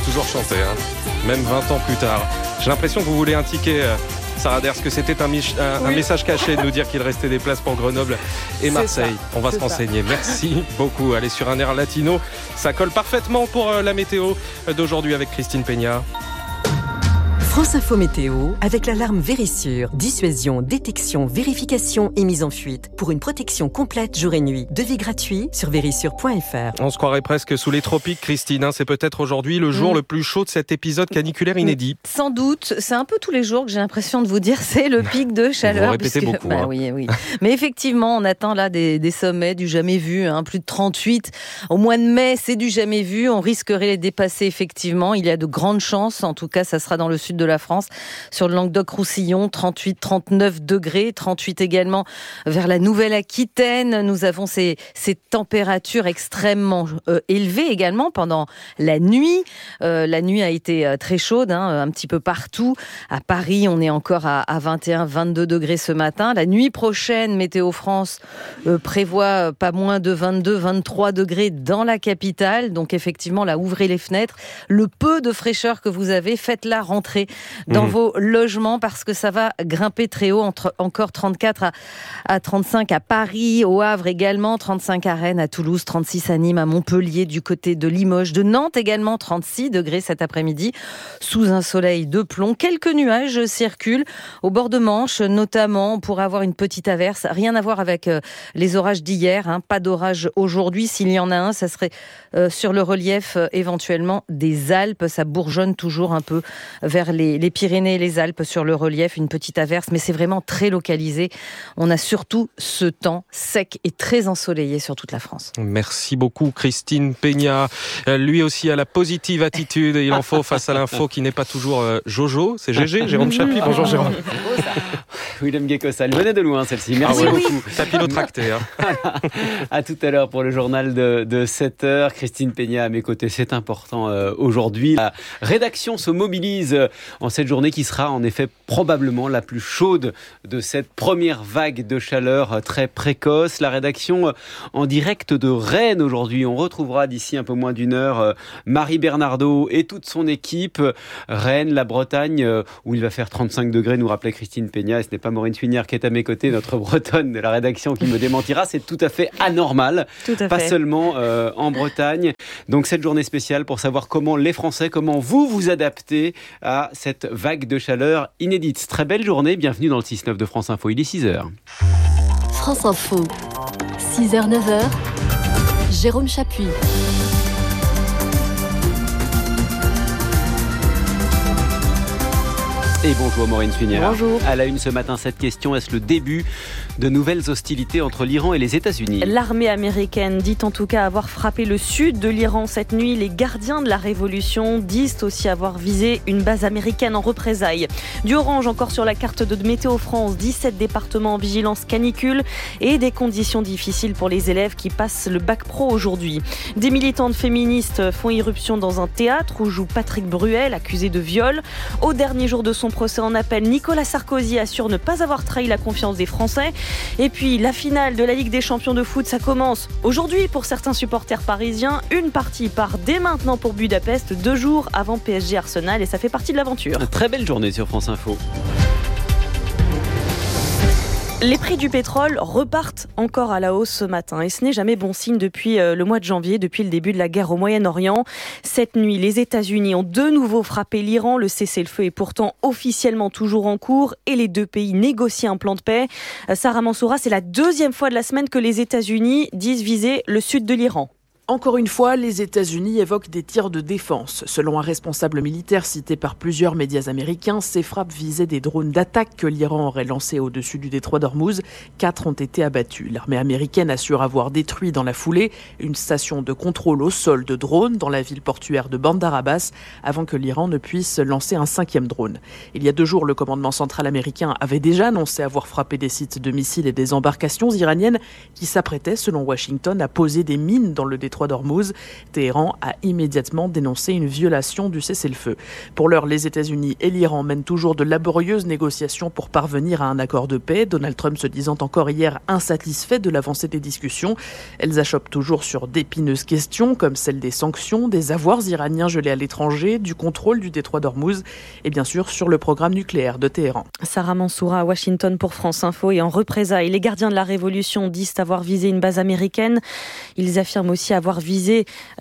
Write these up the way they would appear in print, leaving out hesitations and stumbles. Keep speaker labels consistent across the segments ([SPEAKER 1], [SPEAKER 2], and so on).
[SPEAKER 1] toujours chanter, même 20 ans plus tard. J'ai l'impression que vous voulez indiquer, Sarah Derce, que c'était un message caché de nous dire qu'il restait des places pour Grenoble et Marseille. On va se renseigner. Merci beaucoup. Allez, sur un air latino, ça colle parfaitement pour la météo d'aujourd'hui avec Christine Peña.
[SPEAKER 2] France Info Météo, avec l'alarme Vérissure. Dissuasion, détection, vérification et mise en fuite. Pour une protection complète jour et nuit. Devis gratuit sur vérissure.fr.
[SPEAKER 1] On se croirait presque sous les tropiques, Christine. C'est peut-être aujourd'hui le jour le plus chaud de cet épisode caniculaire inédit.
[SPEAKER 3] Sans doute. C'est un peu tous les jours que j'ai l'impression de vous dire c'est le pic de chaleur.
[SPEAKER 1] Vous répétez beaucoup.
[SPEAKER 3] Oui. Mais effectivement, on atteint là des sommets du jamais vu. Plus de 38. Au mois de mai, c'est du jamais vu. On risquerait les dépasser effectivement. Il y a de grandes chances. En tout cas, ça sera dans le sud de la France, sur le Languedoc-Roussillon, 38, 39 degrés, 38 également vers la Nouvelle-Aquitaine. Nous avons ces températures extrêmement élevées également pendant la nuit. La nuit a été très chaude, un petit peu partout. À Paris, on est encore à 21, 22 degrés ce matin. La nuit prochaine, Météo France prévoit pas moins de 22, 23 degrés dans la capitale. Donc effectivement, là, ouvrez les fenêtres. Le peu de fraîcheur que vous avez, faites-la rentrer dans vos logements parce que ça va grimper très haut, encore 34 à 35 à Paris, au Havre également, 35 à Rennes, à Toulouse, 36 à Nîmes, à Montpellier, du côté de Limoges, de Nantes également, 36 degrés cet après-midi, sous un soleil de plomb. Quelques nuages circulent au bord de Manche, notamment pour avoir une petite averse. Rien à voir avec les orages d'hier, pas d'orage aujourd'hui. S'il y en a un, ça serait sur le relief éventuellement des Alpes. Ça bourgeonne toujours un peu vers les Pyrénées et les Alpes sur le relief, une petite averse, mais c'est vraiment très localisé. On a surtout ce temps sec et très ensoleillé sur toute la France.
[SPEAKER 1] Merci beaucoup Christine Peña. Lui aussi a la positive attitude, il en faut face à l'info qui n'est pas toujours Jojo, c'est GG, Jérôme Chapuis. Bonjour Jérôme.
[SPEAKER 4] Willem Guécossa, elle venait de loin celle-ci, merci beaucoup.
[SPEAKER 1] Capillotracté.
[SPEAKER 4] À tout à l'heure pour le journal de 7h. Christine Peña à mes côtés, c'est important aujourd'hui. La rédaction se mobilise en cette journée qui sera en effet probablement la plus chaude de cette première vague de chaleur très précoce. La rédaction en direct de Rennes aujourd'hui. On retrouvera d'ici un peu moins d'une heure Marie Bernardo et toute son équipe. Rennes, la Bretagne, où il va faire 35 degrés, nous rappelait Christine Peña. Et ce n'est pas Maureen Funière qui est à mes côtés, notre Bretonne de la rédaction qui me démentira. C'est tout à fait anormal. Pas seulement en Bretagne. Donc cette journée spéciale pour savoir comment les Français, comment vous adaptez à cette vague de chaleur inédite. Très belle journée, bienvenue dans le 6-9 de France Info, il est 6h.
[SPEAKER 5] France Info, 6h, 9h, Jérôme Chapuis.
[SPEAKER 4] Et bonjour Maureen Funière.
[SPEAKER 3] Bonjour.
[SPEAKER 4] À la une ce matin, cette question, est-ce le début de nouvelles hostilités entre l'Iran et les États-Unis ?
[SPEAKER 6] L'armée américaine dit en tout cas avoir frappé le sud de l'Iran cette nuit. Les gardiens de la révolution disent aussi avoir visé une base américaine en représailles. Du orange encore sur la carte de Météo France, 17 départements en vigilance canicule et des conditions difficiles pour les élèves qui passent le bac pro aujourd'hui. Des militantes féministes font irruption dans un théâtre où joue Patrick Bruel, accusé de viol. Au dernier jour de son procès en appel, Nicolas Sarkozy assure ne pas avoir trahi la confiance des Français. Et puis la finale de la Ligue des champions de foot, ça commence aujourd'hui pour certains supporters parisiens. Une partie part dès maintenant pour Budapest, 2 jours avant PSG Arsenal, et ça fait partie de l'aventure.
[SPEAKER 4] Très belle journée sur France Info.
[SPEAKER 6] Les prix du pétrole repartent encore à la hausse ce matin et ce n'est jamais bon signe depuis le mois de janvier, depuis le début de la guerre au Moyen-Orient. Cette nuit, les États-Unis ont de nouveau frappé l'Iran. Le cessez-le-feu est pourtant officiellement toujours en cours et les deux pays négocient un plan de paix. Sarah Mansoura, c'est la 2e fois de la semaine que les États-Unis disent viser le sud de l'Iran.
[SPEAKER 7] Encore une fois, les États-Unis évoquent des tirs de défense. Selon un responsable militaire cité par plusieurs médias américains, ces frappes visaient des drones d'attaque que l'Iran aurait lancés au-dessus du détroit d'Ormuz. 4 ont été abattus. L'armée américaine assure avoir détruit dans la foulée une station de contrôle au sol de drones dans la ville portuaire de Bandar Abbas avant que l'Iran ne puisse lancer un 5e drone. Il y a 2 jours, le commandement central américain avait déjà annoncé avoir frappé des sites de missiles et des embarcations iraniennes qui s'apprêtaient, selon Washington, à poser des mines dans le détroit détroit d'Ormuz. Téhéran a immédiatement dénoncé une violation du cessez-le-feu. Pour l'heure, les États-Unis et l'Iran mènent toujours de laborieuses négociations pour parvenir à un accord de paix. Donald Trump se disant encore hier insatisfait de l'avancée des discussions. Elles achoppent toujours sur d'épineuses questions comme celle des sanctions, des avoirs iraniens gelés à l'étranger, du contrôle du détroit d'Ormuz et bien sûr sur le programme nucléaire de Téhéran.
[SPEAKER 6] Sarah Mansoura à Washington pour France Info. Et en représailles, les gardiens de la Révolution disent avoir visé une base américaine. Ils affirment aussi avoir visé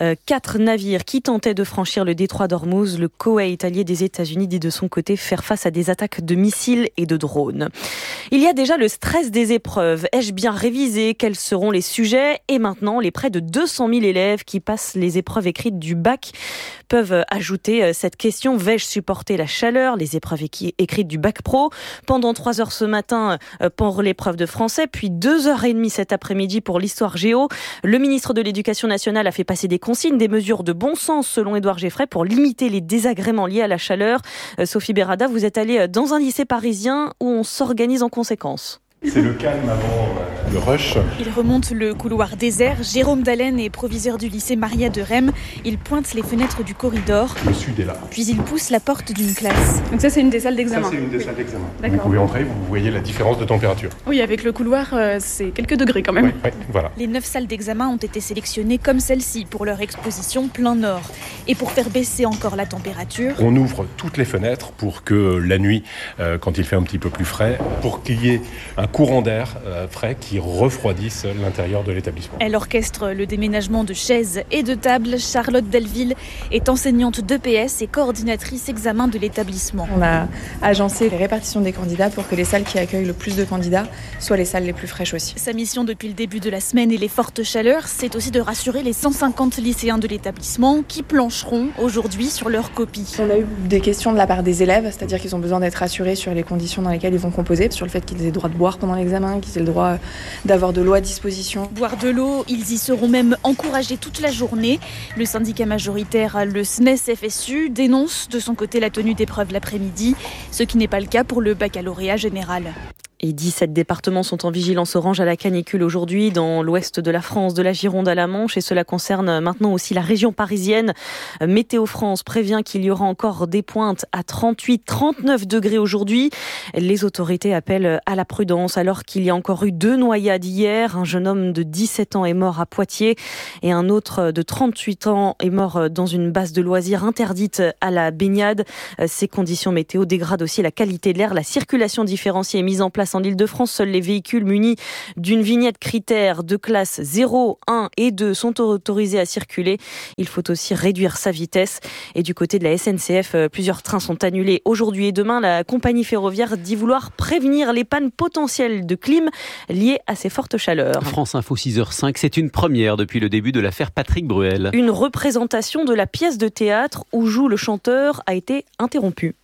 [SPEAKER 6] 4 navires qui tentaient de franchir le détroit d'Ormuz. Le Koweït, allié des États-Unis, dit de son côté faire face à des attaques de missiles et de drones. Il y a déjà le stress des épreuves. Ai-je bien révisé? Quels seront les sujets? Et maintenant, les près de 200 000 élèves qui passent les épreuves écrites du bac peuvent ajouter cette question: vais-je supporter la chaleur? Les épreuves écrites du bac pro. Pendant 3 heures ce matin pour l'épreuve de français, puis 2h30 cet après-midi pour l'histoire géo. Le ministre de l'Éducation nationale a fait passer des consignes, des mesures de bon sens selon Édouard Geffray pour limiter les désagréments liés à la chaleur. Sophie Berada, vous êtes allée dans un lycée parisien où on s'organise en conséquence.
[SPEAKER 8] C'est le calme avant le rush.
[SPEAKER 9] Il remonte le couloir désert. Jérôme Dallène est proviseur du lycée Maria de Rem. Il pointe les fenêtres du corridor.
[SPEAKER 8] Le sud est là.
[SPEAKER 9] Puis il pousse la porte d'une classe.
[SPEAKER 10] Donc ça, c'est une des salles d'examen.
[SPEAKER 8] Ça, c'est une des salles d'examen.
[SPEAKER 10] D'accord.
[SPEAKER 8] Vous pouvez entrer, vous voyez la différence de température.
[SPEAKER 10] Oui, avec le couloir, c'est quelques degrés quand même.
[SPEAKER 8] Oui, voilà.
[SPEAKER 9] Les 9 salles d'examen ont été sélectionnées comme celle-ci pour leur exposition plein nord. Et pour faire baisser encore la température,
[SPEAKER 8] on ouvre toutes les fenêtres pour que la nuit, quand il fait un petit peu plus frais, pour qu'il y ait un courant d'air frais qui refroidissent l'intérieur de l'établissement.
[SPEAKER 9] Elle orchestre le déménagement de chaises et de tables. Charlotte Delville est enseignante d'EPS et coordinatrice examen de l'établissement.
[SPEAKER 11] On a agencé les répartitions des candidats pour que les salles qui accueillent le plus de candidats soient les salles les plus fraîches aussi.
[SPEAKER 9] Sa mission depuis le début de la semaine et les fortes chaleurs, c'est aussi de rassurer les 150 lycéens de l'établissement qui plancheront aujourd'hui sur leur copie.
[SPEAKER 11] On a eu des questions de la part des élèves, c'est-à-dire qu'ils ont besoin d'être rassurés sur les conditions dans lesquelles ils vont composer, sur le fait qu'ils aient le droit de boire pendant l'examen, qu'ils aient le droit d'avoir de l'eau à disposition.
[SPEAKER 9] Boire de l'eau, ils y seront même encouragés toute la journée. Le syndicat majoritaire, le SNES-FSU, dénonce de son côté la tenue d'épreuves l'après-midi, ce qui n'est pas le cas pour le baccalauréat général.
[SPEAKER 6] Et 17 départements sont en vigilance orange à la canicule aujourd'hui dans l'ouest de la France, de la Gironde à la Manche, et cela concerne maintenant aussi la région parisienne. Météo France prévient qu'il y aura encore des pointes à 38-39 degrés aujourd'hui. Les autorités appellent à la prudence alors qu'il y a encore eu 2 noyades hier. Un jeune homme de 17 ans est mort à Poitiers et un autre de 38 ans est mort dans une base de loisirs interdite à la baignade. Ces conditions météo dégradent aussi la qualité de l'air. La circulation différenciée est mise en place en Île-de-France. Seuls les véhicules munis d'une vignette critère de classe 0, 1 et 2 sont autorisés à circuler. Il faut aussi réduire sa vitesse. Et du côté de la SNCF, plusieurs trains sont annulés aujourd'hui et demain. La compagnie ferroviaire dit vouloir prévenir les pannes potentielles de clim liées à ces fortes chaleurs.
[SPEAKER 4] France Info 6h05, c'est une première depuis le début de l'affaire Patrick Bruel.
[SPEAKER 6] Une représentation de la pièce de théâtre où joue le chanteur a été interrompue.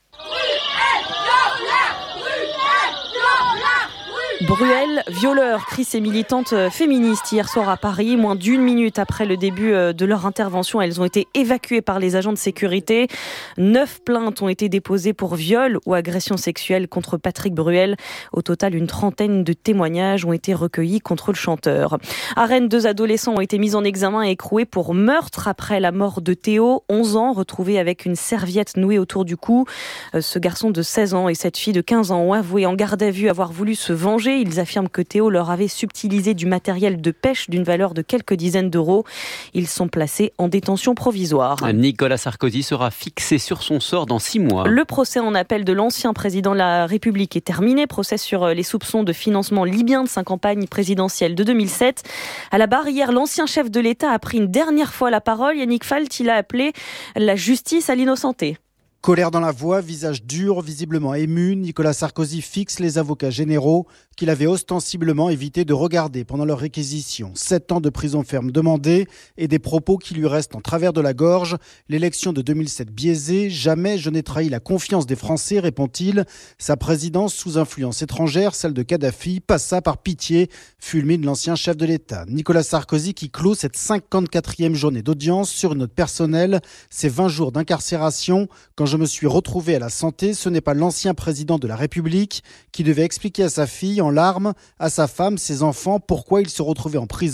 [SPEAKER 6] Bruel, violeur, crient ces militantes féministes hier soir à Paris. Moins d'1 minute après le début de leur intervention, elles ont été évacuées par les agents de sécurité. 9 plaintes ont été déposées pour viol ou agression sexuelle contre Patrick Bruel. Au total, une trentaine de témoignages ont été recueillis contre le chanteur. À Rennes, 2 adolescents ont été mis en examen et écroués pour meurtre après la mort de Théo, 11 ans, retrouvé avec une serviette nouée autour du cou. Ce garçon de 16 ans et cette fille de 15 ans ont avoué en garde à vue avoir voulu se venger. Ils affirment que Théo leur avait subtilisé du matériel de pêche d'une valeur de quelques dizaines d'euros. Ils sont placés en détention provisoire.
[SPEAKER 4] Nicolas Sarkozy sera fixé sur son sort dans 6 mois.
[SPEAKER 6] Le procès en appel de l'ancien président de la République est terminé. Procès sur les soupçons de financement libyen de sa campagne présidentielle de 2007. À la barre, hier, l'ancien chef de l'État a pris une dernière fois la parole. Yannick Falt, il a appelé la justice à l'innocenté.
[SPEAKER 12] Colère dans la voix, visage dur, visiblement ému, Nicolas Sarkozy fixe les avocats généraux qu'il avait ostensiblement évité de regarder pendant leur réquisition. 7 ans de prison ferme demandés et des propos qui lui restent en travers de la gorge. L'élection de 2007 biaisée, jamais je n'ai trahi la confiance des Français, répond-il. Sa présidence sous influence étrangère, celle de Kadhafi, passa par pitié, fulmine l'ancien chef de l'État. Nicolas Sarkozy qui clôt cette 54e journée d'audience sur une note personnelle, ses 20 jours d'incarcération. Quand je me suis retrouvé à la santé, ce n'est pas l'ancien président de la République qui devait expliquer à sa fille en larmes, à sa femme, ses enfants, pourquoi il se retrouvait en prison.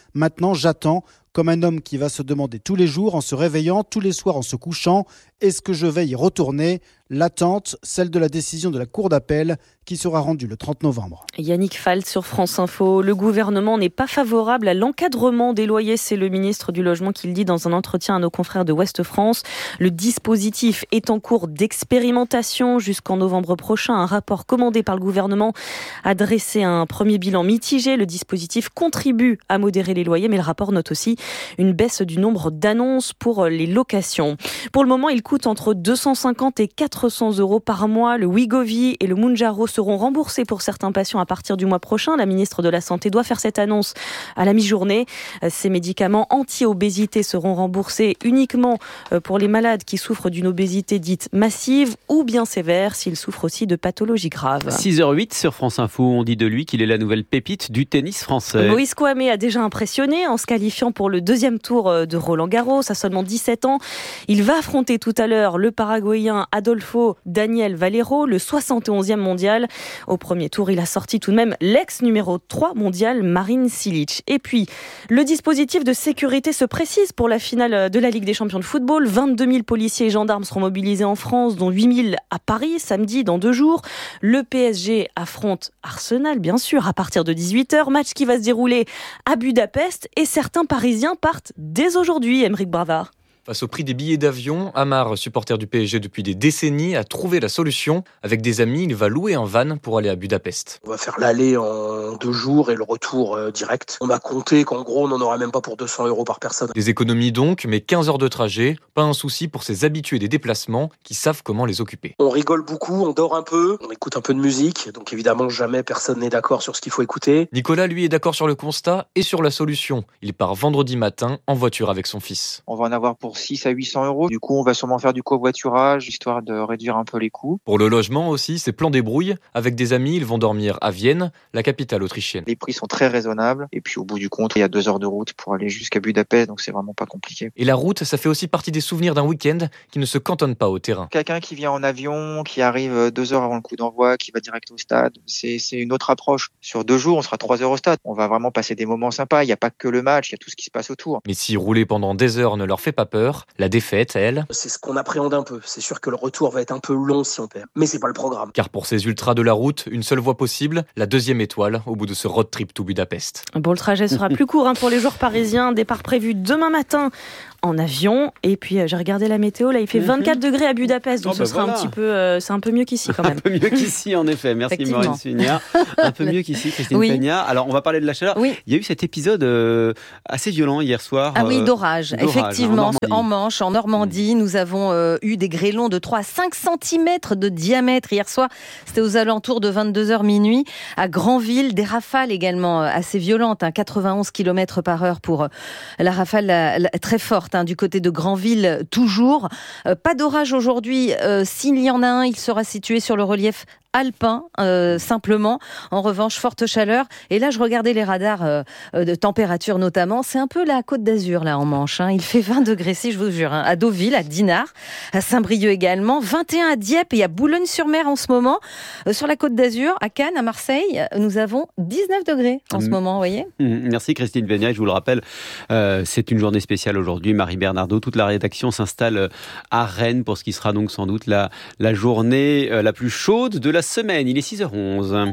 [SPEAKER 12] Maintenant, j'attends, comme un homme qui va se demander tous les jours, en se réveillant, tous les soirs en se couchant, est-ce que je vais y retourner ? L'attente, celle de la décision de la Cour d'appel qui sera rendue le 30 novembre.
[SPEAKER 6] Yannick Falt sur France Info. Le gouvernement n'est pas favorable à l'encadrement des loyers. C'est le ministre du Logement qui le dit dans un entretien à nos confrères de Ouest France. Le dispositif est en cours d'expérimentation jusqu'en novembre prochain. Un rapport commandé par le gouvernement a dressé un premier bilan mitigé. Le dispositif contribue à modérer les loyers, mais le rapport note aussi une baisse du nombre d'annonces pour les locations. Pour le moment, il coûte entre 250 et 400 euros par mois. Le Wegovy et le Mounjaro seront remboursés pour certains patients à partir du mois prochain. La ministre de la Santé doit faire cette annonce à la mi-journée. Ces médicaments anti-obésité seront remboursés uniquement pour les malades qui souffrent d'une obésité dite massive ou bien sévère, s'ils souffrent aussi de pathologies graves.
[SPEAKER 4] 6h08 sur France Info, on dit de lui qu'il est la nouvelle pépite du tennis français.
[SPEAKER 6] Moïse Kouamé a déjà impressionné en se qualifiant pour le deuxième tour de Roland-Garros à seulement 17 ans. Il va affronter tout à l'heure le Paraguayen Adolfo Daniel Valero, le 71e mondial. Au premier tour, il a sorti tout de même l'ex numéro 3 mondial Marin Cilic. Et puis, le dispositif de sécurité se précise pour la finale de la Ligue des champions de football. 22 000 policiers et gendarmes seront mobilisés en France, dont 8 000 à Paris, samedi, dans 2 jours. Le PSG affronte Arsenal, bien sûr, à partir de 18h. Match qui va se dérouler à Budapest. Et certains Parisiens partent dès aujourd'hui, Aymeric Bravard.
[SPEAKER 13] Face au prix des billets d'avion, Amar, supporter du PSG depuis des décennies, a trouvé la solution. Avec des amis, il va louer un van pour aller à Budapest.
[SPEAKER 14] On va faire l'aller en 2 jours et le retour direct. On a compté qu'en gros, on n'en aura même pas pour 200 euros par personne.
[SPEAKER 13] Des économies donc, mais 15 heures de trajet. Pas un souci pour ces habitués des déplacements qui savent comment les occuper.
[SPEAKER 14] On rigole beaucoup, on dort un peu, on écoute un peu de musique. Donc évidemment, jamais personne n'est d'accord sur ce qu'il faut écouter.
[SPEAKER 13] Nicolas, lui, est d'accord sur le constat et sur la solution. Il part vendredi matin en voiture avec son fils.
[SPEAKER 15] On va en avoir pour 6 à 800 euros. Du coup, on va sûrement faire du covoiturage, histoire de réduire un peu les coûts.
[SPEAKER 13] Pour le logement aussi, c'est plan débrouille. Avec des amis, ils vont dormir à Vienne, la capitale autrichienne.
[SPEAKER 15] Les prix sont très raisonnables. Et puis, au bout du compte, il y a 2 heures de route pour aller jusqu'à Budapest. Donc, c'est vraiment pas compliqué.
[SPEAKER 13] Et la route, ça fait aussi partie des souvenirs d'un week-end qui ne se cantonne pas au terrain.
[SPEAKER 15] Quelqu'un qui vient en avion, qui arrive 2 heures avant le coup d'envoi, qui va direct au stade, c'est une autre approche. Sur 2 jours, on sera 3 heures au stade. On va vraiment passer des moments sympas. Il n'y a pas que le match, il y a tout ce qui se passe autour.
[SPEAKER 13] Mais si rouler pendant des heures ne leur fait pas peur, la défaite, elle...
[SPEAKER 14] C'est ce qu'on appréhende un peu. C'est sûr que le retour va être un peu long si on perd. Mais c'est pas le programme.
[SPEAKER 13] Car pour ces ultras de la route, une seule voie possible, la 2e étoile au bout de ce road trip to Budapest.
[SPEAKER 6] Bon, le trajet sera plus court pour les joueurs parisiens. Départ prévu demain matin en avion. Et puis, j'ai regardé la météo. Là, il fait 24 degrés à Budapest. Donc, ce sera un petit peu... c'est un peu mieux qu'ici quand même.
[SPEAKER 4] Un peu mieux qu'ici, en effet. Merci Maureen Sugnard. Un peu mieux qu'ici, Christine Peña. Alors, on va parler de la chaleur.
[SPEAKER 3] Oui.
[SPEAKER 4] Il y a eu cet épisode assez violent hier soir.
[SPEAKER 3] Ah oui, d'orage. Effectivement, en Manche, en Normandie, nous avons eu des grêlons de 3 à 5 cm de diamètre. Hier soir, c'était aux alentours de 22h minuit. À Granville, des rafales également assez violentes, 91 km/h pour la rafale très forte du côté de Granville, toujours. Pas d'orage aujourd'hui. S'il y en a un, il sera situé sur le relief alpin, simplement. En revanche, forte chaleur. Et là, je regardais les radars de température notamment. C'est un peu la Côte d'Azur, là, en Manche. Il fait 20 degrés, si je vous jure. À Deauville, à Dinard, à Saint-Brieuc également. 21 à Dieppe et à Boulogne-sur-Mer en ce moment. Sur la Côte d'Azur, à Cannes, à Marseille, nous avons 19 degrés en ce moment, vous voyez.
[SPEAKER 4] Merci Christine Peña. Je vous le rappelle, c'est une journée spéciale aujourd'hui. Marie Bernardo, toute la rédaction s'installe à Rennes pour ce qui sera donc sans doute la journée la plus chaude de la semaine. Il est 6h11.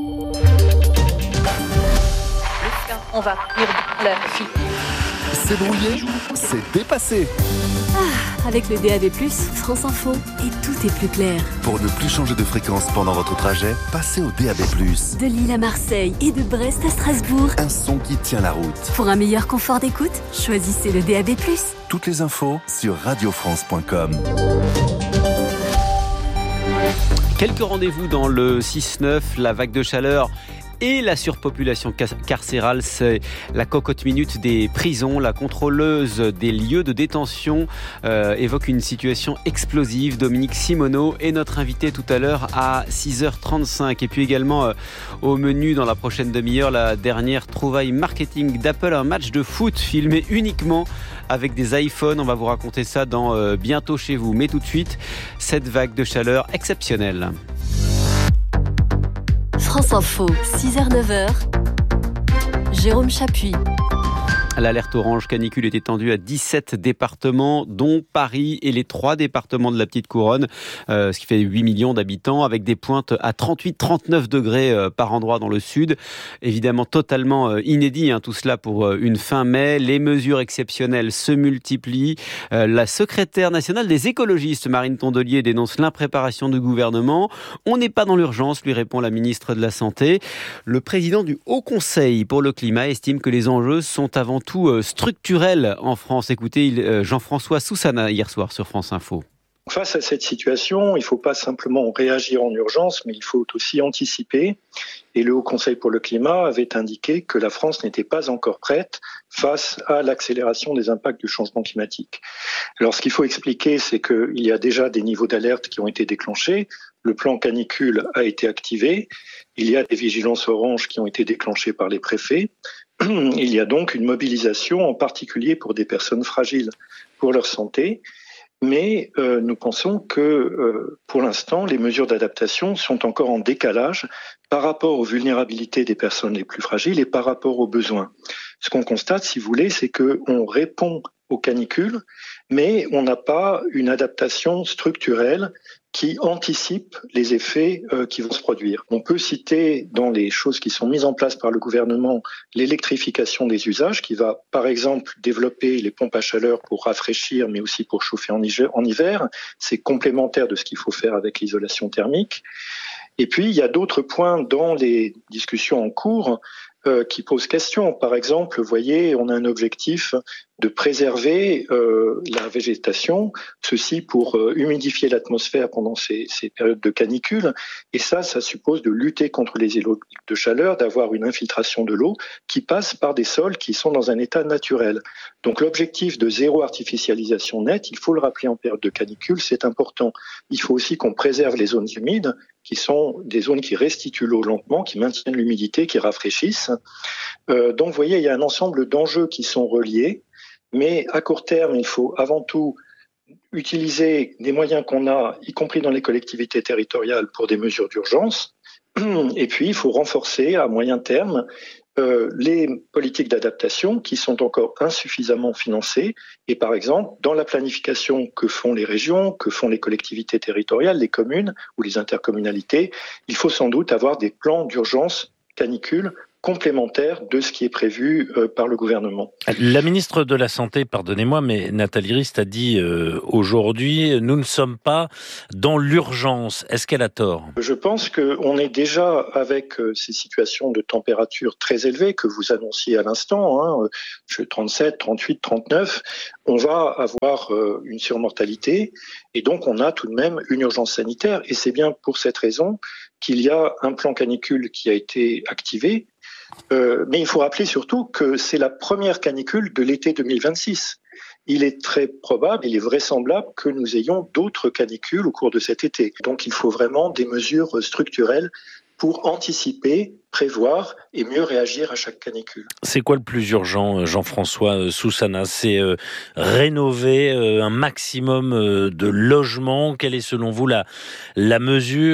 [SPEAKER 3] On va lire la fille.
[SPEAKER 16] C'est brouillé, c'est dépassé.
[SPEAKER 5] Avec le DAB+, France Info, et tout est plus clair.
[SPEAKER 16] Pour ne plus changer de fréquence pendant votre trajet, passez au DAB+.
[SPEAKER 5] De Lille à Marseille et de Brest à Strasbourg.
[SPEAKER 16] Un son qui tient la route.
[SPEAKER 5] Pour un meilleur confort d'écoute, choisissez le DAB+.
[SPEAKER 16] Toutes les infos sur radiofrance.com.
[SPEAKER 4] Quelques rendez-vous dans le 6-9, la vague de chaleur et la surpopulation carcérale, c'est la cocotte minute des prisons. La contrôleuse des lieux de détention évoque une situation explosive. Dominique Simoneau est notre invité tout à l'heure à 6h35. Et puis également au menu dans la prochaine demi-heure, la dernière trouvaille marketing d'Apple, un match de foot filmé uniquement avec des iPhones. On va vous raconter ça dans Bientôt chez vous. Mais tout de suite, cette vague de chaleur exceptionnelle.
[SPEAKER 5] France Info, 6h-9h, Jérôme Chapuis.
[SPEAKER 4] L'alerte orange canicule est étendue à 17 départements, dont Paris et les 3 départements de la Petite Couronne, ce qui fait 8 millions d'habitants, avec des pointes à 38-39 degrés par endroit dans le sud. Évidemment totalement inédit, tout cela pour une fin mai. Les mesures exceptionnelles se multiplient. La secrétaire nationale des écologistes, Marine Tondelier, dénonce l'impréparation du gouvernement. On n'est pas dans l'urgence, lui répond la ministre de la Santé. Le président du Haut Conseil pour le climat estime que les enjeux sont avant tout structurels en France. Écoutez Jean-François Soussana hier soir sur France Info.
[SPEAKER 17] Face à cette situation, il ne faut pas simplement réagir en urgence, mais il faut aussi anticiper. Et le Haut Conseil pour le climat avait indiqué que la France n'était pas encore prête face à l'accélération des impacts du changement climatique. Alors ce qu'il faut expliquer, c'est qu'il y a déjà des niveaux d'alerte qui ont été déclenchés. Le plan canicule a été activé. Il y a des vigilances oranges qui ont été déclenchées par les préfets. Il y a donc une mobilisation, en particulier pour des personnes fragiles pour leur santé. Mais nous pensons que pour l'instant, les mesures d'adaptation sont encore en décalage par rapport aux vulnérabilités des personnes les plus fragiles et par rapport aux besoins. Ce qu'on constate, si vous voulez, c'est qu'on répond aux canicules, mais on n'a pas une adaptation structurelle qui anticipe les effets qui vont se produire. On peut citer dans les choses qui sont mises en place par le gouvernement l'électrification des usages qui va par exemple développer les pompes à chaleur pour rafraîchir mais aussi pour chauffer en hiver. C'est complémentaire de ce qu'il faut faire avec l'isolation thermique. Et puis il y a d'autres points dans les discussions en cours qui posent question. Par exemple, vous voyez, on a un objectif de préserver la végétation, ceci pour humidifier l'atmosphère pendant ces périodes de canicule. Et ça suppose de lutter contre les îlots de chaleur, d'avoir une infiltration de l'eau qui passe par des sols qui sont dans un état naturel. Donc l'objectif de zéro artificialisation nette, il faut le rappeler en période de canicule, c'est important. Il faut aussi qu'on préserve les zones humides, qui sont des zones qui restituent l'eau lentement, qui maintiennent l'humidité, qui rafraîchissent. Donc vous voyez, il y a un ensemble d'enjeux qui sont reliés. Mais à court terme, il faut avant tout utiliser des moyens qu'on a, y compris dans les collectivités territoriales, pour des mesures d'urgence. Et puis, il faut renforcer à moyen terme les politiques d'adaptation qui sont encore insuffisamment financées. Et par exemple, dans la planification que font les régions, que font les collectivités territoriales, les communes ou les intercommunalités, il faut sans doute avoir des plans d'urgence canicule complémentaire de ce qui est prévu par le gouvernement.
[SPEAKER 18] La ministre de la Santé, pardonnez-moi, mais Nathalie Rist a dit aujourd'hui, nous ne sommes pas dans l'urgence. Est-ce qu'elle a tort ?
[SPEAKER 17] Je pense qu'on est déjà avec ces situations de température très élevées que vous annonciez à l'instant, 37, 38, 39, on va avoir une surmortalité et donc on a tout de même une urgence sanitaire et c'est bien pour cette raison qu'il y a un plan canicule qui a été activé. Mais il faut rappeler surtout que c'est la première canicule de l'été 2026. Il est très probable, il est vraisemblable que nous ayons d'autres canicules au cours de cet été. Donc il faut vraiment des mesures structurelles pour anticiper, prévoir et mieux réagir à chaque canicule.
[SPEAKER 18] C'est quoi le plus urgent, Jean-François Soussana ? C'est rénover un maximum de logements. Quelle est selon vous la mesure ?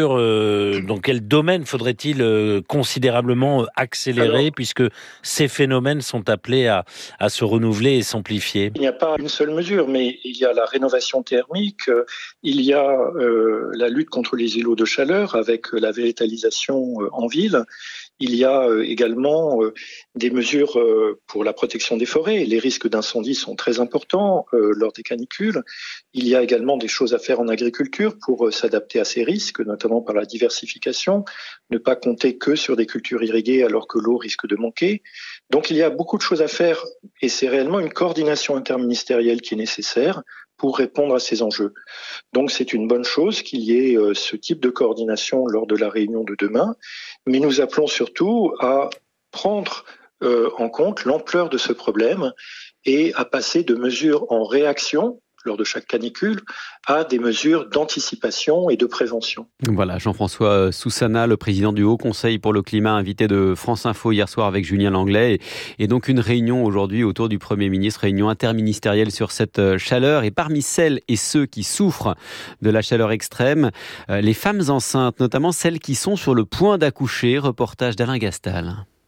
[SPEAKER 18] Dans quel domaine faudrait-il considérablement accélérer puisque ces phénomènes sont appelés à se renouveler et s'amplifier ?
[SPEAKER 17] Il n'y a pas une seule mesure, mais il y a la rénovation thermique, il y a la lutte contre les îlots de chaleur avec la végétalisation en ville. Il y a également des mesures pour la protection des forêts. Les risques d'incendie sont très importants lors des canicules. Il y a également des choses à faire en agriculture pour s'adapter à ces risques, notamment par la diversification, ne pas compter que sur des cultures irriguées alors que l'eau risque de manquer. Donc il y a beaucoup de choses à faire et c'est réellement une coordination interministérielle qui est nécessaire pour répondre à ces enjeux. Donc c'est une bonne chose qu'il y ait ce type de coordination lors de la réunion de demain, mais nous appelons surtout à prendre en compte l'ampleur de ce problème et à passer de mesures en réaction lors de chaque canicule, à des mesures d'anticipation et de prévention.
[SPEAKER 4] Voilà, Jean-François Soussana, le président du Haut Conseil pour le climat, invité de France Info hier soir avec Julien Langlais. Et donc une réunion aujourd'hui autour du Premier ministre, réunion interministérielle sur cette chaleur. Et parmi celles et ceux qui souffrent de la chaleur extrême, les femmes enceintes, notamment celles qui sont sur le point d'accoucher. Reportage d'Alain Gastal.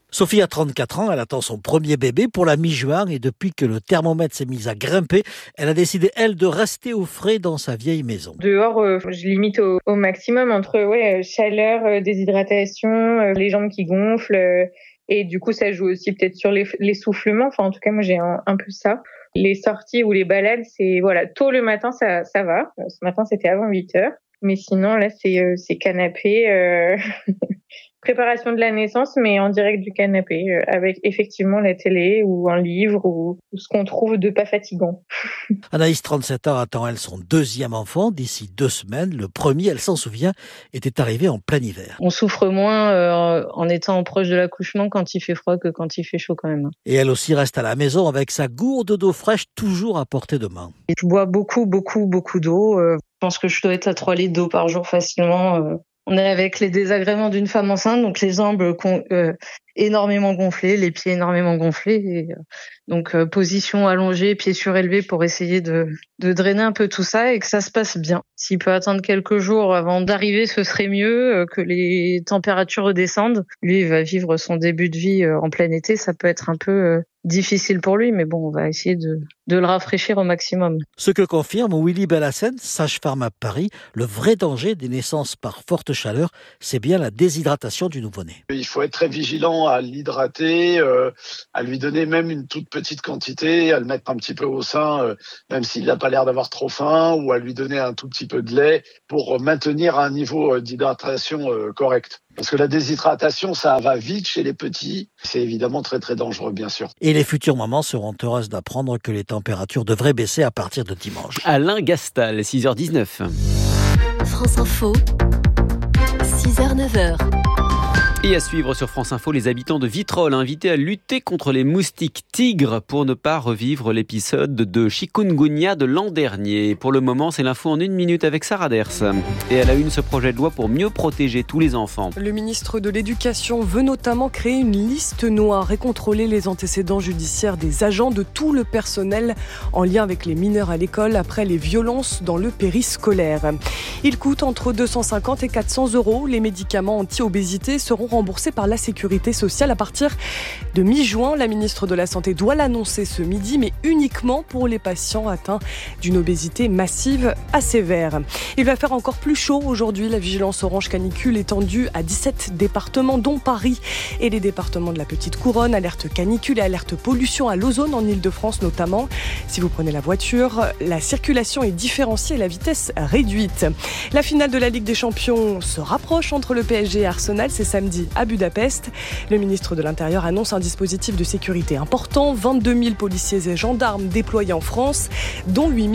[SPEAKER 19] Sophie a 34 ans, elle attend son premier bébé pour la mi-juin et depuis que le thermomètre s'est mis à grimper, elle a décidé, elle, de rester au frais dans sa vieille maison.
[SPEAKER 20] Dehors, je limite au maximum entre chaleur, déshydratation, les jambes qui gonflent et du coup ça joue aussi peut-être sur l'essoufflement. Enfin en tout cas moi j'ai un peu ça. Les sorties ou les balades, c'est tôt le matin ça va. Ce matin c'était avant 8h. Mais sinon là c'est canapé préparation de la naissance, mais en direct du canapé, avec effectivement la télé ou un livre ou ce qu'on trouve de pas fatigant.
[SPEAKER 19] Anaïs, 37 ans, attend elle son deuxième enfant d'ici 2 semaines. Le premier, elle s'en souvient, était arrivé en plein hiver.
[SPEAKER 21] On souffre moins en étant proche de l'accouchement quand il fait froid que quand il fait chaud quand même.
[SPEAKER 19] Et elle aussi reste à la maison avec sa gourde d'eau fraîche toujours à portée de main.
[SPEAKER 21] Je bois beaucoup d'eau. Je pense que je dois être à 3 litres d'eau par jour facilement. On est avec les désagréments d'une femme enceinte, donc les jambes énormément gonflées, les pieds énormément gonflés. Et, donc position allongée, pieds surélevés pour essayer de drainer un peu tout ça et que ça se passe bien. S'il peut attendre quelques jours avant d'arriver, ce serait mieux, que les températures redescendent. Lui, il va vivre son début de vie en plein été, ça peut être un peu difficile pour lui, mais bon, on va essayer de le rafraîchir au maximum.
[SPEAKER 19] Ce que confirme Willy Bellassène, sage-femme à Paris, le vrai danger des naissances par forte chaleur, c'est bien la déshydratation du nouveau-né.
[SPEAKER 22] Il faut être très vigilant à l'hydrater, à lui donner même une toute petite quantité, à le mettre un petit peu au sein, même s'il n'a pas l'air d'avoir trop faim, ou à lui donner un tout petit peu de lait pour maintenir un niveau d'hydratation correct. Parce que la déshydratation, ça va vite chez les petits. C'est évidemment très très dangereux, bien sûr.
[SPEAKER 19] Et les futures mamans seront heureuses d'apprendre que les températures devraient baisser à partir de dimanche.
[SPEAKER 4] Alain Gastal, 6h19.
[SPEAKER 5] France Info, 6h-9h.
[SPEAKER 4] Et à suivre sur France Info, les habitants de Vitrolles invités à lutter contre les moustiques tigres pour ne pas revivre l'épisode de chikungunya de l'an dernier. Pour le moment, c'est l'info en 1 minute avec Sarah Ders. Et à la une, ce projet de loi pour mieux protéger tous les enfants.
[SPEAKER 23] Le ministre de l'Éducation veut notamment créer une liste noire et contrôler les antécédents judiciaires des agents de tout le personnel en lien avec les mineurs à l'école après les violences dans le périscolaire. Il coûte entre 250 et 400 €. Les médicaments anti-obésité seront remboursés par la sécurité sociale à partir de mi-juin. La ministre de la Santé doit l'annoncer ce midi, mais uniquement pour les patients atteints d'une obésité massive à sévère. Il va faire encore plus chaud aujourd'hui. La vigilance orange canicule étendue à 17 départements, dont Paris et les départements de la Petite Couronne. Alerte canicule et alerte pollution à l'ozone en Ile-de-France notamment. Si vous prenez la voiture, la circulation est différenciée et la vitesse réduite. La finale de la Ligue des Champions se rapproche entre le PSG et Arsenal. C'est samedi à Budapest. Le ministre de l'Intérieur annonce un dispositif de sécurité important. 22 000 policiers et gendarmes déployés en France, dont 8 000